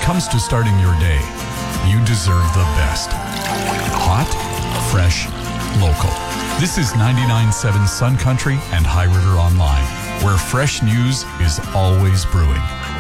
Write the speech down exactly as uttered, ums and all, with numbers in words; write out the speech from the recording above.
comes to starting your day, you deserve the best. Hot, fresh, local. This is ninety-nine point seven Sun Country and High River Online, where fresh news is always brewing.